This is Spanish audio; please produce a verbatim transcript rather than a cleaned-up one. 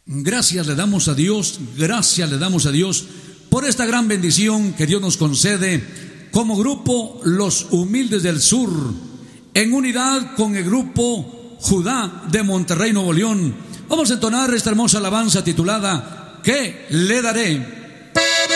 Gracias le damos a Dios, gracias le damos a Dios por esta gran bendición que Dios nos concede como grupo Los Humildes del Sur, en unidad con el grupo Judá de Monterrey, Nuevo León. Vamos a entonar esta hermosa alabanza titulada ¿Qué le daré?